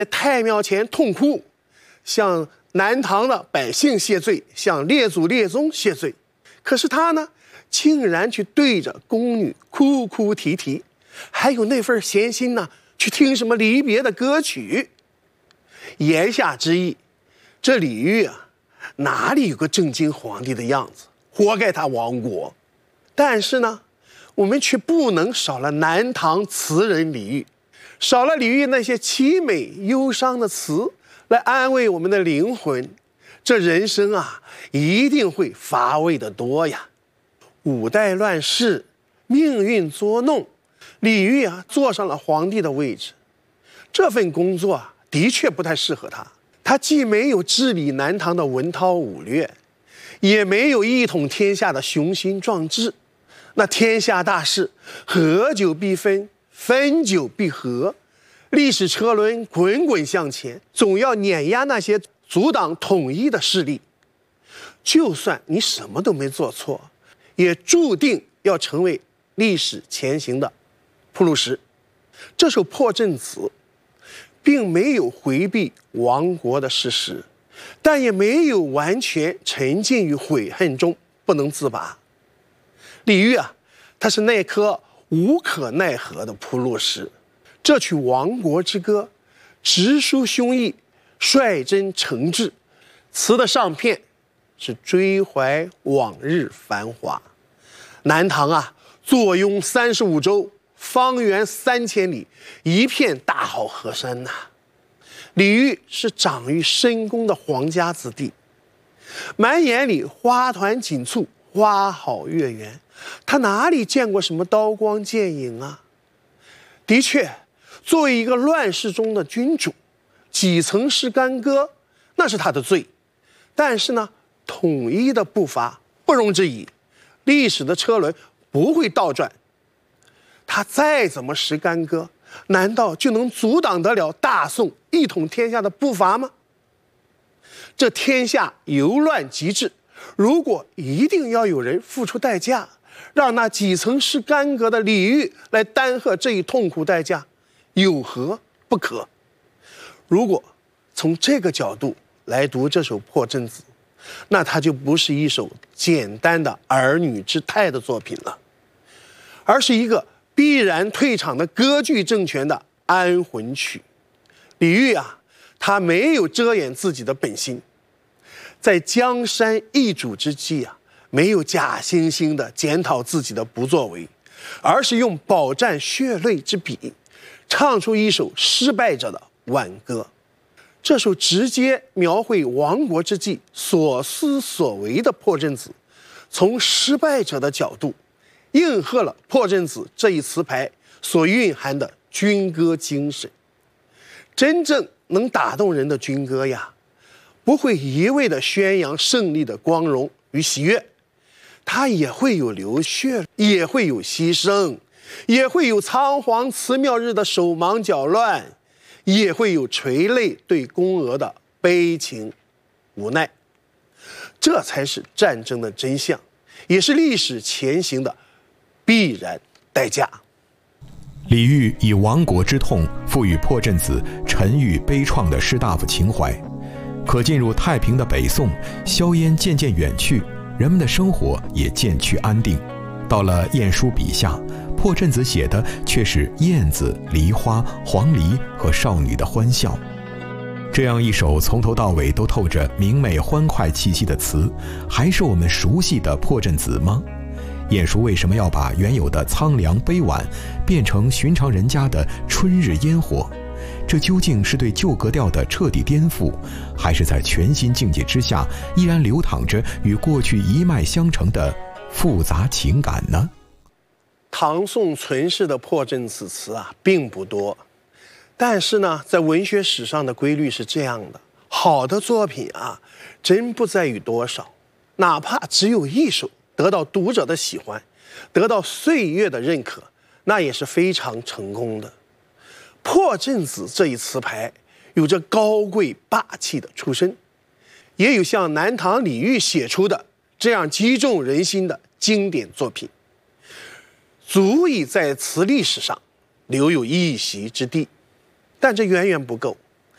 太庙前痛哭，向南唐的百姓谢罪，向列祖列宗谢罪。可是他呢，竟然去对着宫女哭哭啼啼，还有那份闲心呢，去听什么离别的歌曲。言下之意，这李煜啊，哪里有个正经皇帝的样子，活该他亡国。但是呢，我们却不能少了南唐词人李煜，少了李煜那些凄美忧伤的词来安慰我们的灵魂，这人生啊，一定会乏味得多呀。五代乱世，命运捉弄，李煜啊坐上了皇帝的位置，这份工作啊的确不太适合他。他既没有治理南唐的文韬武略，也没有一统天下的雄心壮志。那天下大事，合久必分，分久必合，历史车轮滚滚向前，总要碾压那些阻挡统一的势力。就算你什么都没做错，也注定要成为历史前行的铺路石。这首《破阵子》并没有回避亡国的事实，但也没有完全沉浸于悔恨中不能自拔。李煜啊，他是那颗无可奈何的铺路石。这曲亡国之歌，直抒胸臆，率真诚挚，词的上片是追怀往日繁华。南唐啊，坐拥35州，方圆3000里，一片大好河山呐。李煜是长于深宫的皇家子弟，满眼里花团锦簇，花好月圆，他哪里见过什么刀光剑影啊？的确，作为一个乱世中的君主，几曾诗干歌，那是他的罪。但是呢，统一的步伐不容置疑，历史的车轮不会倒转。他再怎么诗干歌，难道就能阻挡得了大宋一统天下的步伐吗？这天下由乱及治，如果一定要有人付出代价，让那几曾诗干戈的李煜来担荷这一痛苦代价，有何不可？如果从这个角度来读这首《破阵子》，那它就不是一首简单的儿女之态的作品了，而是一个必然退场的割据政权的安魂曲。李煜啊，他没有遮掩自己的本心，在江山易主之际啊，没有假惺惺的检讨自己的不作为，而是用饱蘸血泪之笔，唱出一首失败者的挽歌。这首直接描绘亡国之际所思所为的破阵子，从失败者的角度，应和了破阵子这一词牌所蕴含的军歌精神。真正能打动人的军歌呀，不会一味地宣扬胜利的光荣与喜悦，它也会有流血，也会有牺牲，也会有仓皇辞庙日的手忙脚乱，也会有垂泪对宫娥的悲情无奈。这才是战争的真相，也是历史前行的必然代价。 李煜以亡国之痛赋予破阵子沉郁悲怆的士大夫情怀。可进入太平的北宋，硝烟渐渐远去，人们的生活也渐趋安定。到了晏殊笔下，破阵子写的却是燕子、梨花、黄鹂和少女的欢笑。这样一首从头到尾都透着明媚欢快气息的词，还是我们熟悉的破阵子吗？晏殊为什么要把原有的苍凉悲婉变成寻常人家的春日烟火？这究竟是对旧格调的彻底颠覆，还是在全新境界之下依然流淌着与过去一脉相承的复杂情感呢？ 唐宋存世的破阵子词啊并不多，但是呢，在文学史上的规律是这样的：好的作品啊，真不在于多少，哪怕只有一首得到读者的喜欢，得到岁月的认可，那也是非常成功的。破阵子这一词牌有着高贵霸气的出身，也有像南唐李煜写出的这样击中人心的经典作品，足以在词历史上留有一席之地。但这远远不够，